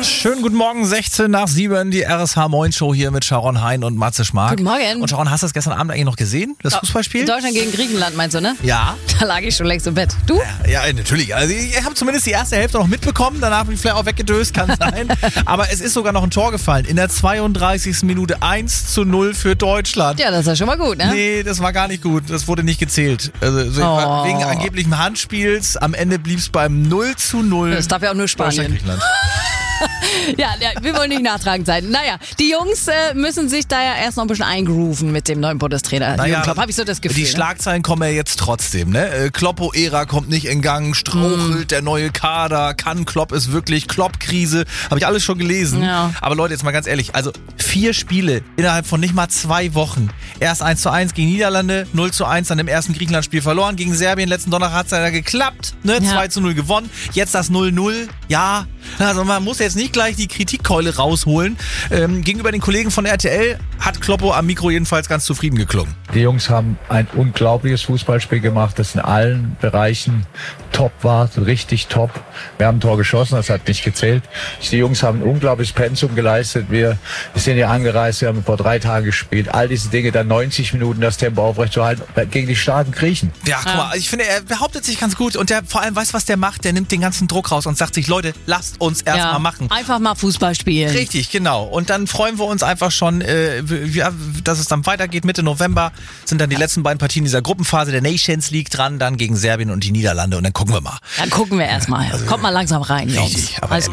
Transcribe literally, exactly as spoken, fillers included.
Schönen guten Morgen, sechzehn nach sieben, die R S H Moin Show hier mit Sharon Hein und Matze Schmark. Guten Morgen. Und Sharon, hast du das gestern Abend eigentlich noch gesehen, das Ja, Fußballspiel? Deutschland gegen Griechenland meinst du, ne? Ja. Da lag ich schon längst im Bett. Du? Ja, ja, natürlich. Also ich habe zumindest die erste Hälfte noch mitbekommen, danach bin ich vielleicht auch weggedöst, kann sein. Aber es ist sogar noch ein Tor gefallen. In der zweiunddreißigsten Minute eins zu null für Deutschland. Ja, das ist ja schon mal gut, ne? Nee, das war gar nicht gut. Das wurde nicht gezählt. Also so Oh. wegen angeblichem Handspiels. Am Ende blieb es beim null zu null. Das darf ja auch nur Spanien. Deutschland-Griechenland. Ja, ja, wir wollen nicht nachtragend sein. Naja, die Jungs äh, müssen sich da ja erst noch ein bisschen eingrooven mit dem neuen Bundestrainer. Naja, Klopp, habe ich so das Gefühl. Die Schlagzeilen kommen ja jetzt trotzdem. Ne? Äh, Kloppo-Ära kommt nicht in Gang, strauchelt Mm. der neue Kader, kann Klopp es wirklich, Klopp-Krise. Habe ich alles schon gelesen. Ja. Aber Leute, jetzt mal ganz ehrlich, also vier Spiele innerhalb von nicht mal zwei Wochen. Erst eins zu eins gegen Niederlande, null zu eins dann im ersten Griechenland-Spiel verloren. Gegen Serbien letzten Donnerstag hat es ja geklappt. Ne? Ja. zwei zu null gewonnen. Jetzt das null null. Ja, also man muss jetzt nicht gleich die Kritikkeule rausholen. Ähm, gegenüber den Kollegen von R T L hat Kloppo am Mikro jedenfalls ganz zufrieden geklungen. Die Jungs haben ein unglaubliches Fußballspiel gemacht, das in allen Bereichen top war, richtig top. Wir haben ein Tor geschossen, das hat nicht gezählt. Die Jungs haben ein unglaubliches Pensum geleistet. Wir sind ja angereist, wir haben vor drei Tagen gespielt. All diese Dinge, dann neunzig Minuten das Tempo aufrechtzuerhalten gegen die starken Griechen. Ja, guck mal, ich finde, er behauptet sich ganz gut und der vor allem weiß, was der macht. Der nimmt den ganzen Druck raus und sagt sich, Leute, lasst uns erst ja, mal machen. Einfach mal Fußball spielen. Richtig, genau. Und dann freuen wir uns einfach schon, äh, wir, dass es dann weitergeht. Mitte November sind dann die letzten beiden Partien dieser Gruppenphase der Nations League dran, dann gegen Serbien und die Niederlande und dann gucken wir mal. Dann gucken wir erstmal. Kommt mal langsam rein, Jungs. Richtig, aber Alles